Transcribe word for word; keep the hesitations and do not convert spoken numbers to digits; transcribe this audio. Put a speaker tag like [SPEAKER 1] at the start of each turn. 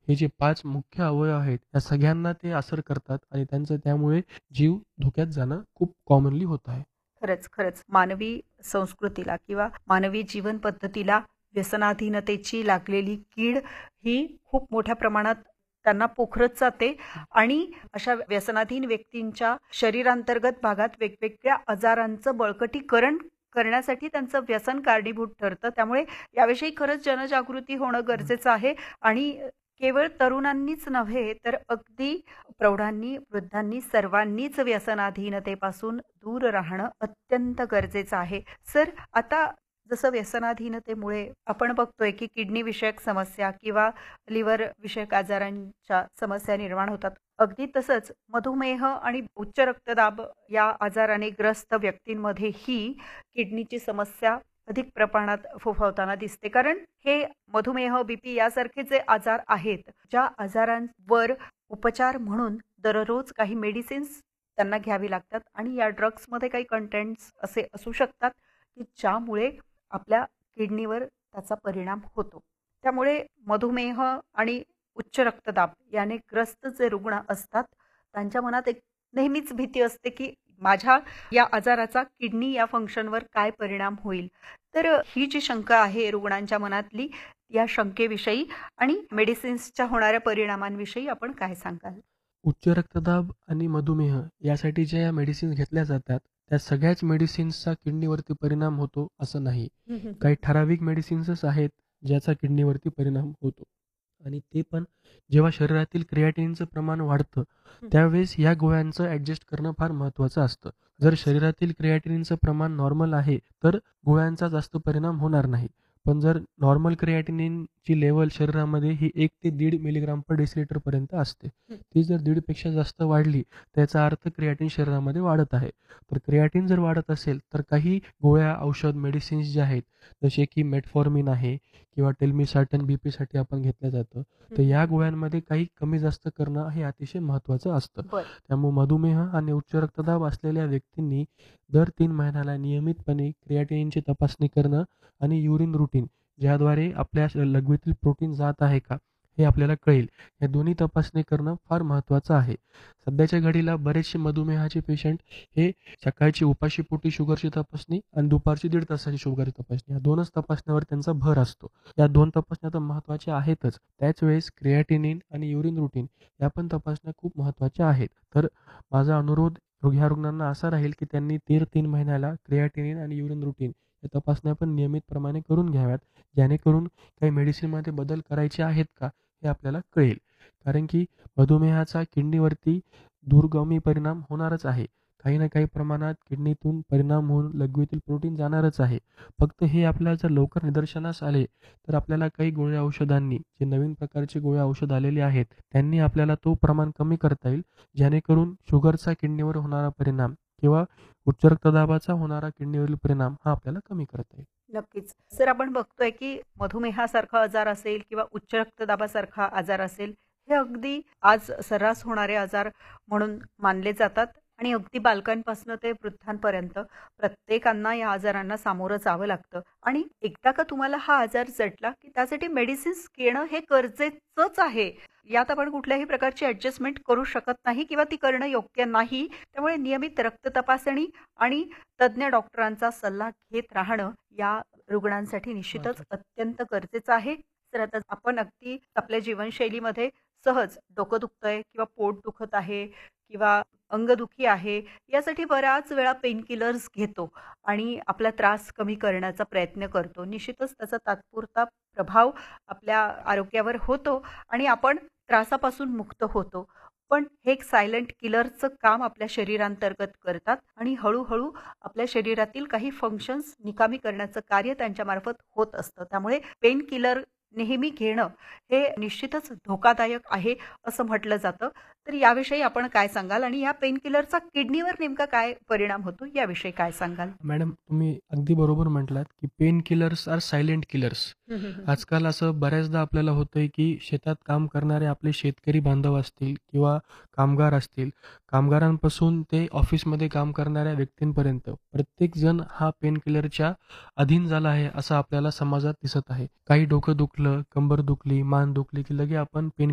[SPEAKER 1] हे जे पाच मुख्य अवयव आहेत, या सगळ्यांना ते असर करतात आणि त्यांचं त्यामुळे जीव धोक्यात जाणं खूप कॉमनली होत आहे.
[SPEAKER 2] खरंच, खरंच. मानवी संस्कृतीला किंवा मानवी जीवन पद्धतीला व्यसनाधीनतेची लागलेली कीड ही खूप मोठ्या प्रमाणात त्यांना पोखरत जाते आणि अशा व्यसनाधीन व्यक्तींच्या शरीरांतर्गत भागात वेगवेगळ्या आजारांचं बळकटीकरण करण्यासाठी त्यांचं व्यसन कारणीभूत ठरतं. त्यामुळे याविषयी खरंच जनजागृती होणं गरजेचं आहे आणि केवळ तरुणांनीच नव्हे तर अगदी प्रौढांनी, वृद्धांनी सर्वांनीच व्यसनाधीनतेपासून दूर राहणं अत्यंत गरजेचं आहे. सर, आता जसं व्यसनाधीनतेमुळे आपण बघतोय की किडनी विषयक समस्या किंवा लिव्हर विषयक आजारांच्या समस्या निर्माण होतात. अगदी तसंच मधुमेह आणि उच्च रक्तदाब या आजाराने ग्रस्त व्यक्तींमध्येही किडनीची समस्या अधिक प्रमाणात फोफावताना दिसते. कारण हे मधुमेह, बीपी यासारखे जे आजार आहेत, ज्या आजारांवर उपचार म्हणून दररोज काही मेडिसिन्स त्यांना घ्यावी लागतात आणि या ड्रग्समध्ये काही कंटेंट्स असे असू शकतात की ज्यामुळे आपल्या किडनीवर त्याचा परिणाम होतो. त्यामुळे मधुमेह आणि उच्च रक्तदाब याने ग्रस्त जे रुग्ण असतात त्यांच्या मनात एक नेहमीच भीती असते की माझ्या या आजाराचा किडनी या फंक्शनवर काय परिणाम होईल. तर ही जी शंका आहे रुग्णांच्या मनातली, या शंकेविषयी आणि मेडिसिन्सच्या होणाऱ्या परिणामांविषयी आपण काय सांगाल?
[SPEAKER 1] उच्च रक्तदाब आणि मधुमेह यासाठी ज्या मेडिसिन्स घेतल्या जातात, त्या सगळ्याच मेडिसिन्सचा किडनीवरती परिणाम होतो असं नाही. काही ठराविक मेडिसिन्सच आहेत ज्याचा किडनीवरती परिणाम होतो आणि ते पण जेव्हा शरीरातील क्रिएटिनिनचं प्रमाण वाढतं, त्यावेळेस या गोळ्यांचं ॲडजस्ट करणं फार महत्त्वाचं असतं. जर शरीरातील क्रिएटिनिनचं प्रमाण नॉर्मल आहे, तर गोळ्यांचा जास्त परिणाम होणार नाही. पण जर नॉर्मल क्रिएटिनिनची लेव्हल शरीरामध्ये ही एक ते दीड मिलीग्राम पर डेसिलिटरपर्यंत असते. ती जर दीडपेक्षा जास्त वाढली, तर याचा अर्थ क्रिएटिन शरीरामध्ये वाढत आहे. तर क्रिएटिन जर वाढत असेल, तर काही गोळ्या, औषध, मेडिसिन्स जे आहेत, जसे की मेटफॉर्मिन आहे किंवा टेल्मिसार्टन बीपीसाठी आपण घेतलं जातं, तर या गोळ्यांमध्ये काही कमी जास्त करणं हे अतिशय महत्त्वाचं असतं. त्यामुळे मधुमेह आणि उच्च रक्तदाब असलेल्या व्यक्तींनी दर तीन महिन्याला नियमितपणे क्रिएटिनिनची तपासणी करणं आणि युरिन रूटीन ज्याद्वारे आपल्या लघवीतील प्रोटीन जात आहे का हे आपल्याला कळेल. या दोन्ही तपासणी करणं फार महत्त्वाचं आहे. सध्याच्या घडीला बरेचसे मधुमेहाचे पेशंट हे सकाळची उपाशीपोटी शुगरची तपासणी आणि दुपारची दीड तासाची शुगरची तपासणी या दोनच तपासण्यावर त्यांचा भर असतो. या दोन तपासण्या तर महत्त्वाच्या आहेतच. त्याच वेळेस क्रिएटिनिन आणि युरिन रूटीन या पण तपासण्या खूप महत्त्वाच्या आहेत. तर माझा अनुरोध ह्या रुग्णांना असा राहील की त्यांनी दर तीन महिन्याला क्रिएटिनिन आणि युरिन रूटीन या तपासण्या पण नियमितप्रमाणे करून घ्याव्यात, जेणेकरून काही मेडिसिनमध्ये बदल करायचे आहेत का हे आपल्याला कळेल. कारण की मधुमेहाचा किडनीवरती दूरगामी परिणाम होणारच आहे. काही ना काही प्रमाणात किडनीतून परिणाम होऊन लघवीतील प्रोटीन जाणारच आहे. फक्त हे आपल्याला जर लवकर निदर्शनास आले, तर आपल्याला काही गोळ्या औषधांनी, जे नवीन प्रकारचे गोळ्या औषध आलेले आहेत, त्यांनी आपल्याला तो प्रमाण कमी करता येईल, जेणेकरून शुगरचा किडनीवर होणारा परिणाम किंवा उच्च रक्तदाबाचा होणारा किडनीवरील परिणाम हा आपल्याला कमी करता येईल.
[SPEAKER 2] नक्कीच. सर, आपण बघतोय की मधुमेहासारखा आजार असेल किंवा उच्च रक्तदाबासारखा आजार असेल, हे अगदी आज सर्रास होणारे आजार म्हणून मानले जातात आणि अगदी बालकांपासून ते वृद्धांपर्यंत प्रत्येकांना या आजारांना सामोरं जावं लागतं आणि एकदा का तुम्हाला हा आजार जडला की त्यासाठी मेडिसिन्स घेणं हे गरजेचंच आहे. यात आपण कुठल्याही प्रकारची ॲडजस्टमेंट करू शकत नाही किंवा ती करणं योग्य नाही. त्यामुळे नियमित रक्त तपासणी आणि तज्ज्ञ डॉक्टरांचा सल्ला घेत राहणं या रुग्णांसाठी निश्चितच अत्यंत गरजेचं आहे. तर आता आपण अगदी आपल्या जीवनशैलीमध्ये सहज डोकं दुखतंय किंवा पोट दुखत आहे किंवा अंगदुखी आहे, यासाठी बऱ्याच वेळा पेन किलर्स घेतो आणि आपला त्रास कमी करण्याचा प्रयत्न करतो. निश्चितच त्याचा तात्पुरता प्रभाव आपल्या आरोग्यावर होतो आणि आपण त्रासापासून मुक्त होतो. पण हे एक सायलेंट किलरचं काम आपल्या शरीरांतर्गत करतात आणि हळूहळू आपल्या शरीरातील काही फंक्शन्स निकामी करण्याचं कार्य त्यांच्यामार्फत होत असतं. त्यामुळे पेन किलर नेहमी घेणं हे निश्चितच धोकादायक आहे असं म्हटलं जातं. तर याविषयी आपण काय सांगाल आणि या पेन किलरचा किडनीवर नेमका काय परिणाम होतो याविषयी काय सांगाल?
[SPEAKER 1] मॅडम, तुम्ही अगदी बरोबर म्हटलात की pain killers R silent killers. आजकाल असं बऱ्याचदा आपल्याला होतंय की शेतात काम करणारे आपले शेतकरी बांधव असतील किंवा कामगार असतील, कामगारांपासून ते ऑफिसमध्ये काम करणाऱ्या व्यक्तींपर्यंत प्रत्येक जण हा पेन किलरच्या अधीन झाला आहे असं आपल्याला समाजात दिसत आहे. काही डोकं दुखलं, कंबर दुखली, मान दुखली की लगे आपण पेन